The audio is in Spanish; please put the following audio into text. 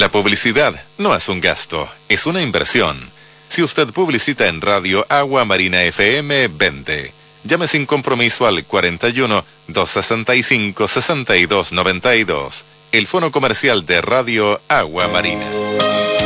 La publicidad no es un gasto, es una inversión. Si usted publicita en Radio Agua Marina FM, vende. Llame sin compromiso al 41 265 6292. El fono comercial de Radio Agua Marina.